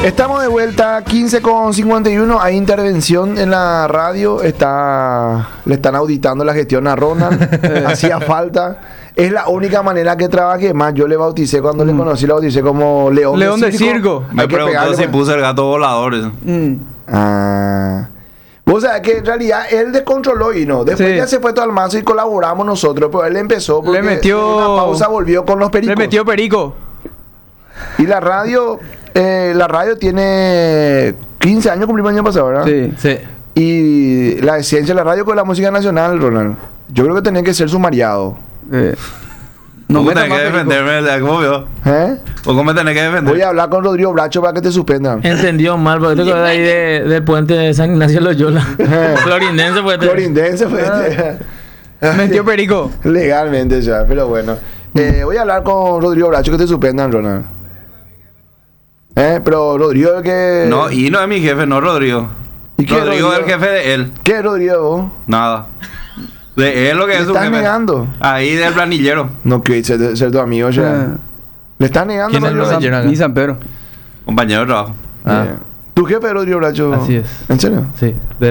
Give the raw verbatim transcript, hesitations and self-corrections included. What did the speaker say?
Estamos de vuelta, quince con cincuenta y uno. Hay intervención en la radio. Está, le están auditando la gestión a Ronald. Hacía falta. Es la única manera que trabaje. Más, yo le bauticé cuando mm. le conocí, le bauticé como León, León de Circo. De circo. Me preguntó si puse el gato volador. Mm. Ah. Vos sabés que en realidad él descontroló y no. Después sí. ya se fue todo al mazo y colaboramos nosotros. Pero él empezó porque le metió en una pausa volvió con los pericos. Le metió perico. Y la radio, eh, la radio tiene quince años, cumplió el año pasado, ¿verdad? Sí, sí. Y la esencia de la radio con la música nacional, Ronald, yo creo que tenía que ser sumariado. Eh. No me tenés que defenderme, ¿cómo veo? ¿Eh? ¿O cómo me tenés que defender? Voy a hablar con Rodrigo Bracho para que te suspendan. Entendió mal, porque te acuerdas ahí de, del puente de San Ignacio Loyola. Eh. Florindense fue. Florindense fue. Ah. Metió perico. Legalmente ya, pero bueno. Eh, voy a hablar con Rodrigo Bracho que te suspendan, Ronald. Eh, pero Rodrigo es que... No, y no es mi jefe, no Rodrigo. ¿Y qué Rodrigo, Rodrigo es el jefe de él. ¿Qué es Rodrigo? Nada. De él lo que es su jefe. ¿Le estás negando? Ahí del planillero. No, que ser, ser tu amigo ya. Eh. ¿Le estás negando? ¿Quién es el planillero? Ni San Pedro. Compañero de trabajo. Ah. ¿Tu jefe es Rodrigo Bracho? Así es. ¿En serio? Sí.